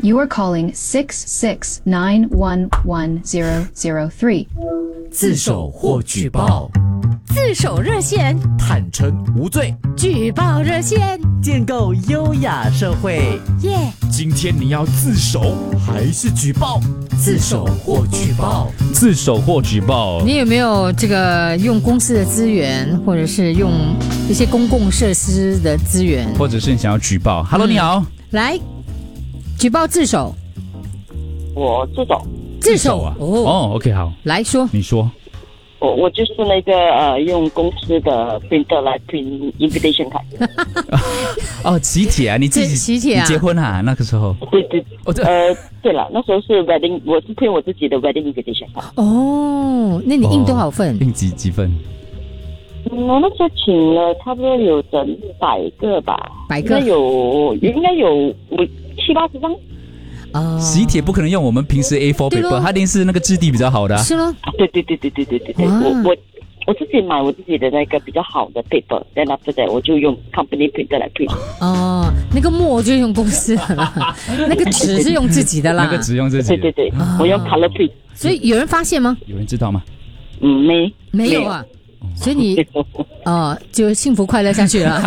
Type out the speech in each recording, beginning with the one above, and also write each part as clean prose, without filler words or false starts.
You are calling 669111003. 自首或举报， 自首热线， 坦诚无罪， 举报热线， 建构优雅社会。 耶！ 今天你要自首还是举报？自首或举报， 自首或举报。 你有没有这个用公司的资源，或者是用一些公共设施的资源， 或者是你想要举报？Hello，你好， 来举报自首？ 我自首。 自首啊？哦，OK， 好， 来说， 你说。 我就是那个用公司的 printer 来 print invitation 卡。 哦，喜帖啊，你自己喜帖啊， 你结婚啊？那个时候？ 对对，对了，那时候是 wedding， 我是 print 我自己的 wedding invitation 卡。 哦，那你印多少份？ 印几份？ 我那时候请了差不多有整100个吧 ，100个应该有70-80张。 喜帖不可能用我们平时 A4 paper， 它一定是那个质地比较好的。 是咯。 对。我自己买我自己的那个比较好的 paper，then after that 我就用 company printer 来 print。 哦，那个墨就用公司的啦，那个纸是用自己的啦。 那个纸用自己的。 对，我用 color print。 所以有人发现吗？ 有人知道吗？ 没有啊。所以你就幸福快乐下去了。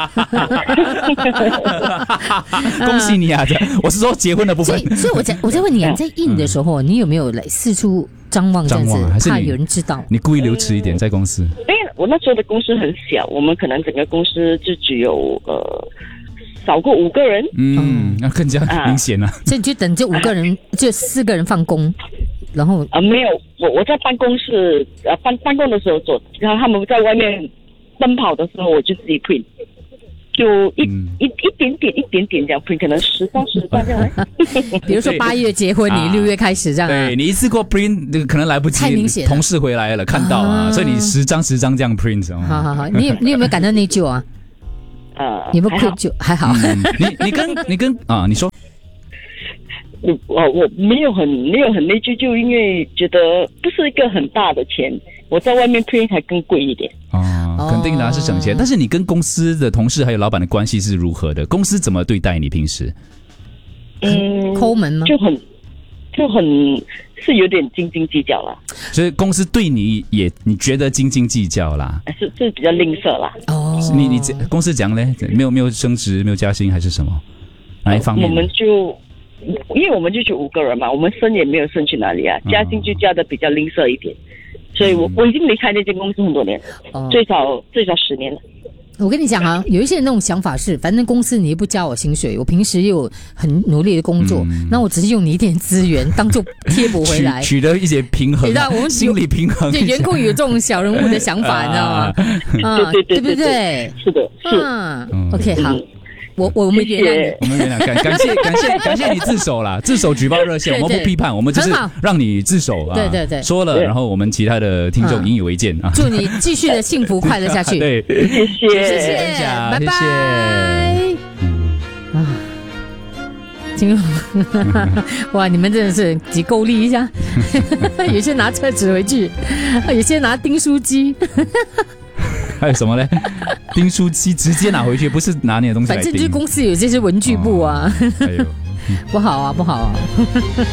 恭喜你啊！我是说结婚的部分。 所以我在问你，在印的时候，你有没有来四处张望这样子，怕有人知道？ 你故意留迟一点在公司？ 因为我那时候的公司很小，我们可能整个公司就只有少过5个人。 那更加明显了。 所以你就等这5个人，就4个人放工。然后没有，我在办公室办公的时候做，然后他们在外面奔跑的时候，我就自己 print， 就一点点这样 print， 可能10张这样。 比如说8月结婚，你6月开始这样。 对，你一次过 print 可能来不及， 太明显了， 同事回来了看到啊，所以你10张这样 print。 好，你有没有感到内疚啊？有没有愧疚？还好。 你跟你说。 我没有很内疚，就因为觉得不是一个很大的钱，我在外面 print 还更贵一点。 肯定的是省钱。但是你跟公司的同事还有老板的关系是如何的？公司怎么对待你平时？ 抠门吗？ 就很是有点斤斤计较啦。 所以公司对你觉得斤斤计较啦？ 是比较吝啬啦。 你公司讲嘞，没有升职，没有加薪还是什么？哪一方面？ 因为我们就5个人嘛，我们升也没有升去哪里啊，加薪就加的比较吝啬一点，所以我已经离开那间公司很多年，最少10年了。 我跟你讲啊，有一些人那种想法是，反正公司你又不加我薪水，我平时又有很努力的工作，那我只是用你一点资源当做贴补回来， 取得一些平衡， 你知道我们心理平衡。 对，员工有这种小人物的想法，你知道吗？对不对？ 是的，是。 OK， 好。我们原谅你， 我们原谅，感谢你自首啦，自首举报热线，我们不批判，我们就是让你自首啊。 对， 说了，然后我们其他的听众引以为戒啊。 祝你继续的幸福快乐下去。 对， 谢谢， 拜拜。哇，你们真的是几够力一下，有些拿厕纸回去，有些拿订书机。 还有什么呢？订书机直接拿回去，不是拿你的东西来订。 反正就是公司有这些文具部啊。不好啊。